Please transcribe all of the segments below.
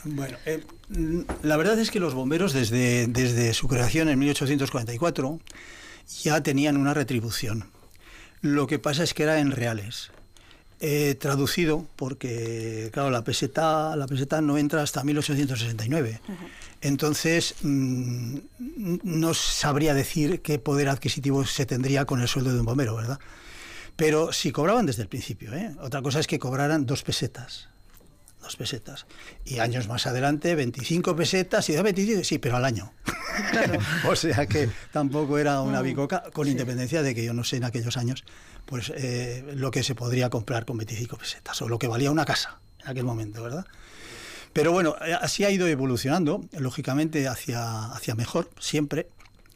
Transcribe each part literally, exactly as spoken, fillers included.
Bueno, eh, la verdad es que los bomberos desde, desde su creación en mil ochocientos cuarenta y cuatro ya tenían una retribución. Lo que pasa es que era en reales. Eh, traducido, porque claro, la peseta, la peseta no entra hasta mil ochocientos sesenta y nueve. Uh-huh. Entonces, mmm, no sabría decir qué poder adquisitivo se tendría con el sueldo de un bombero, ¿verdad? Pero si cobraban desde el principio, ¿eh? Otra cosa es que cobraran dos pesetas. Dos pesetas. Y años más adelante, veinticinco pesetas, y da veinticinco, sí, pero al año. Claro. O sea que tampoco era una bicoca, con sí. independencia de que yo no sé en aquellos años pues eh, lo que se podría comprar con veinticinco pesetas, o lo que valía una casa en aquel momento, ¿verdad? Pero bueno, así ha ido evolucionando, lógicamente hacia, hacia mejor, siempre,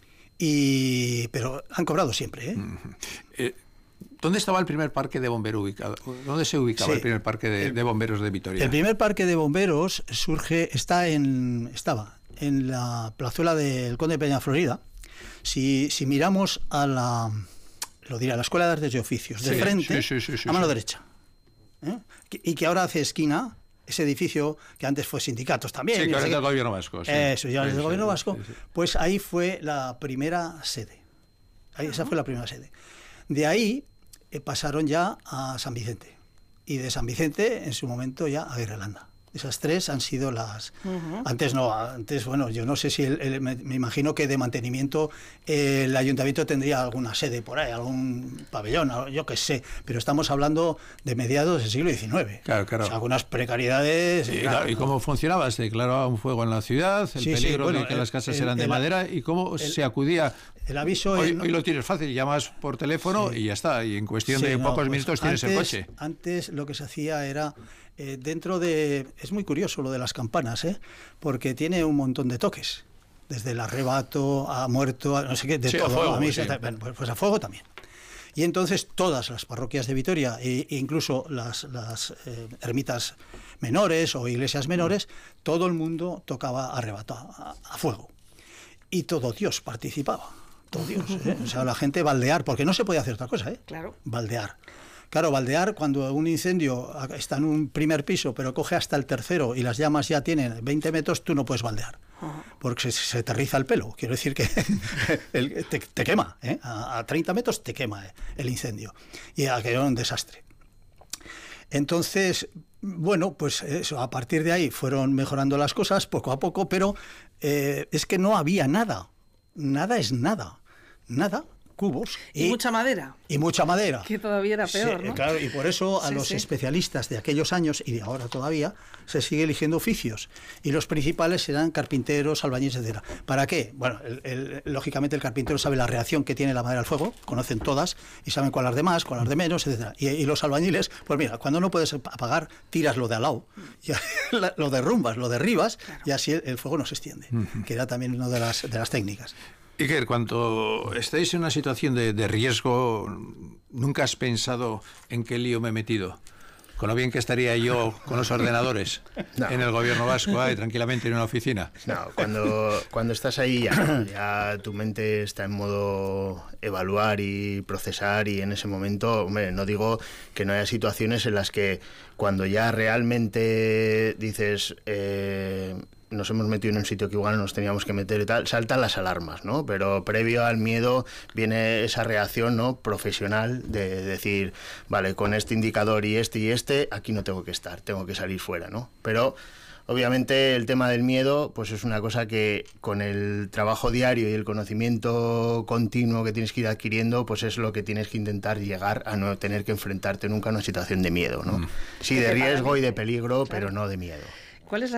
y pero han cobrado siempre, ¿eh? Uh-huh. eh ¿Dónde estaba el primer parque de bomberos ubicado? ¿Dónde se ubicaba sí, el primer parque de, de bomberos de Vitoria? El primer parque de bomberos surge, está en, estaba en la plazuela del Conde de Peña Florida. Si, si miramos a la, lo diré, a la Escuela de Artes y Oficios, de sí, frente, sí, sí, sí, sí, a mano sí. derecha, ¿eh? y que ahora hace esquina, ese edificio que antes fue sindicatos también. Sí, que ahora es del gobierno vasco. Sí. Eso, ya sí, es del sí, gobierno sí, vasco. Sí, sí. Pues ahí fue la primera sede. Ahí, esa fue la primera sede. De ahí eh, pasaron ya a San Vicente. Y de San Vicente, en su momento, ya a Guerrelanda. Esas tres han sido las... Uh-huh. Antes no, antes, bueno, yo no sé si... El, el, me, me imagino que de mantenimiento eh, el ayuntamiento tendría alguna sede por ahí, algún pabellón, yo qué sé, pero estamos hablando de mediados del siglo diecinueve. Claro, claro. O sea, algunas precariedades... Y, claro, ¿y cómo funcionaba? ¿Se declaraba un fuego en la ciudad? ¿El sí, peligro sí, bueno, de que el, las casas el, eran de el, madera? ¿Y cómo el, se acudía...? El aviso... Hoy, el, hoy lo tienes fácil, llamas por teléfono sí. y ya está, y en cuestión sí, de pocos no, minutos pues tienes antes, el coche. Antes lo que se hacía era... Eh, dentro de... Es muy curioso lo de las campanas, ¿eh? Porque tiene un montón de toques. Desde el arrebato a muerto, a no sé qué, de sí, todo. A fuego, a mí, sí. bueno, pues a fuego también. Y entonces todas las parroquias de Vitoria, e incluso las, las eh, ermitas menores o iglesias menores, todo el mundo tocaba arrebato a, a fuego. Y todo Dios participaba. Todo Dios, ¿eh? O sea, la gente baldear, porque no se podía hacer otra cosa, ¿eh? Claro. Baldear. Claro, baldear cuando un incendio está en un primer piso, pero coge hasta el tercero y las llamas ya tienen veinte metros, tú no puedes baldear, porque se, se te riza el pelo. Quiero decir que el, te, te quema, ¿eh? A, a treinta metros te quema eh, el incendio. Y aquello era un desastre. Entonces, bueno, pues eso, a partir de ahí fueron mejorando las cosas poco a poco, pero eh, es que no había nada. Nada es nada. Nada. Cubos y, y mucha madera y mucha madera que todavía era peor, sí, ¿no? Claro, y por eso a sí, los sí. especialistas de aquellos años y de ahora todavía se sigue eligiendo oficios y los principales serán carpinteros, albañiles, etcétera. ¿Para qué? Bueno, el, el, lógicamente el carpintero sabe la reacción que tiene la madera al fuego, conocen todas y saben cuál las de más, cuál las de menos, etcétera. Y, y los albañiles, pues mira, cuando no puedes apagar, tiras lo de al lado, y lo derrumbas, lo derribas, claro. Y así el, el fuego no se extiende, uh-huh. que era también una de las de las técnicas. Iker, cuando estáis en una situación de, de riesgo, ¿nunca has pensado en qué lío me he metido? Con lo bien que estaría yo con los ordenadores no. en el gobierno vasco, ahí, tranquilamente en una oficina. No, cuando, cuando estás ahí ya, ya tu mente está en modo evaluar y procesar, y en ese momento, hombre, no digo que no haya situaciones en las que cuando ya realmente dices... Eh, nos hemos metido en un sitio que igual nos teníamos que meter y tal, saltan las alarmas, ¿no? Pero previo al miedo viene esa reacción, ¿no?, profesional de decir, vale, con este indicador y este y este, aquí no tengo que estar, tengo que salir fuera, ¿no? Pero obviamente el tema del miedo pues es una cosa que con el trabajo diario y el conocimiento continuo que tienes que ir adquiriendo, pues es lo que tienes que intentar llegar a no tener que enfrentarte nunca a una situación de miedo, ¿no? Mm. Sí, de riesgo y de peligro, claro. Pero no de miedo. ¿Cuál es la